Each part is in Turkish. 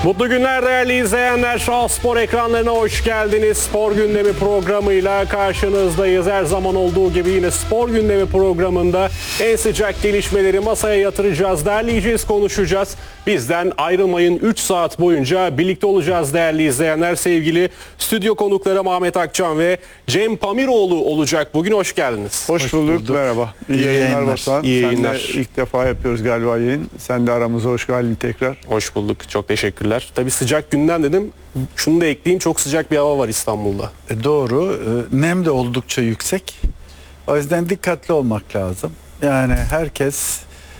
Mutlu günler değerli izleyenler. Spor ekranlarına hoş geldiniz. Spor gündemi programıyla karşınızdayız. Her zaman olduğu gibi yine spor gündemi programında en sıcak gelişmeleri masaya yatıracağız, derleyeceğiz, konuşacağız. Bizden ayrılmayın. 3 saat boyunca birlikte olacağız değerli izleyenler. Sevgili stüdyo konukları Ahmet Akçan ve Cem Pamiroğlu olacak. Bugün hoş geldiniz. Hoş bulduk. Merhaba. İyi yayınlar Batuhan. İyi Sen yayınlar. de ilk defa yapıyoruz galiba yayın. Sen de aramıza hoş geldin tekrar. Hoş bulduk. Çok teşekkürler. Tabii sıcak günden dedim. Şunu da ekleyeyim. Çok sıcak bir hava var İstanbul'da. Doğru. Nem de oldukça yüksek. O yüzden dikkatli olmak lazım. Yani herkes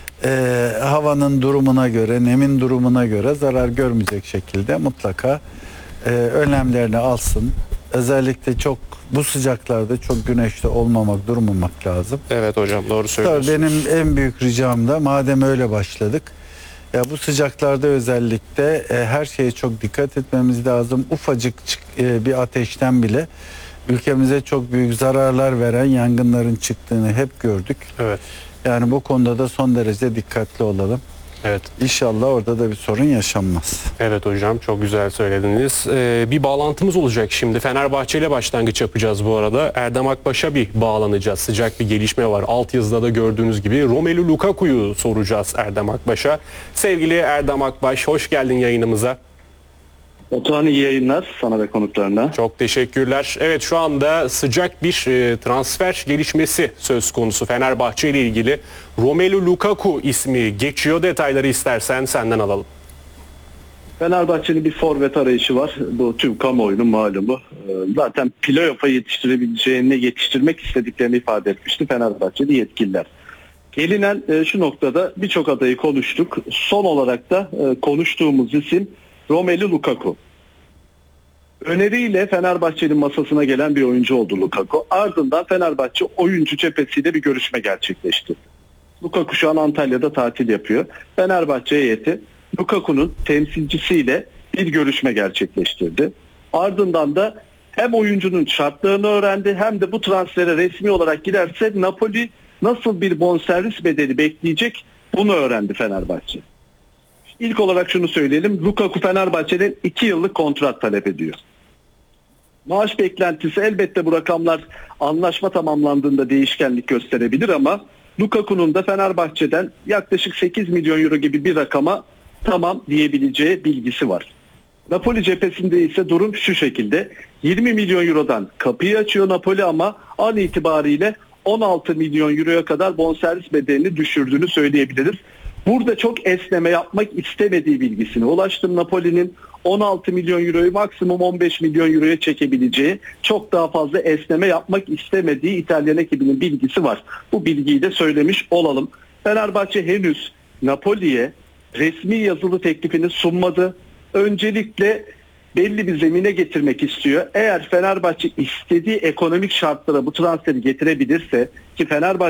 havanın durumuna göre, nemin durumuna göre zarar görmeyecek şekilde mutlaka önlemlerini alsın. Özellikle çok bu sıcaklarda çok güneşte olmamak, durmamak lazım. Evet hocam, doğru söylüyorsunuz. Benim en büyük ricam da madem öyle başladık, ya bu sıcaklarda özellikle her şeye çok dikkat etmemiz lazım. Ufacık bir ateşten bile ülkemize çok büyük zararlar veren yangınların çıktığını hep gördük. Evet. Yani bu konuda da son derece dikkatli olalım. Evet. İnşallah orada da bir sorun yaşanmaz. Evet hocam, çok güzel söylediniz. Bir bağlantımız olacak şimdi. Fenerbahçe ile başlangıç yapacağız bu arada. Erdem Akbaş'a bir bağlanacağız. Sıcak bir gelişme var. Altyazıda da gördüğünüz gibi Romelu Lukaku'yu soracağız Erdem Akbaş'a. Sevgili Erdem Akbaş, hoş geldin yayınımıza. Batuhan, iyi yayınlar sana ve konuklarına. Çok teşekkürler. Evet, şu anda sıcak bir transfer gelişmesi söz konusu Fenerbahçe ile ilgili. Romelu Lukaku ismi geçiyor. Detayları istersen senden alalım. Fenerbahçe'nin bir forvet arayışı var. Bu tüm kamuoyunun malumu. Zaten playoff'a yetiştirebileceğini, yetiştirmek istediklerini ifade etmişti Fenerbahçe'de yetkililer. Gelinen şu noktada birçok adayı konuştuk. Son olarak da konuştuğumuz isim Romelu Lukaku. Öneriyle Fenerbahçe'nin masasına gelen bir oyuncu oldu Lukaku. Ardından Fenerbahçe oyuncu cephesiyle bir görüşme gerçekleştirdi. Lukaku şu an Antalya'da tatil yapıyor. Fenerbahçe heyeti Lukaku'nun temsilcisiyle bir görüşme gerçekleştirdi. Ardından da hem oyuncunun şartlarını öğrendi hem de bu transfere resmi olarak giderse Napoli nasıl bir bonservis bedeli bekleyecek bunu öğrendi Fenerbahçe. İlk olarak şunu söyleyelim. Lukaku Fenerbahçe'den 2 yıllık kontrat talep ediyor. Maaş beklentisi elbette bu rakamlar anlaşma tamamlandığında değişkenlik gösterebilir ama Lukaku'nun da Fenerbahçe'den yaklaşık 8 milyon euro gibi bir rakama tamam diyebileceği bilgisi var. Napoli cephesinde ise durum şu şekilde. 20 milyon eurodan kapıyı açıyor Napoli ama an itibariyle 16 milyon euroya kadar bonservis bedelini düşürdüğünü söyleyebiliriz. Burada çok esneme yapmak istemediği bilgisine ulaştım. Napoli'nin 16 milyon euroyu maksimum 15 milyon euroya çekebileceği, çok daha fazla esneme yapmak istemediği İtalyan ekibinin bilgisi var. Bu bilgiyi de söylemiş olalım. Fenerbahçe henüz Napoli'ye resmi yazılı teklifini sunmadı. Öncelikle belli bir zemine getirmek istiyor. Eğer Fenerbahçe istediği ekonomik şartlara bu transferi getirebilirse ki Fenerbahçe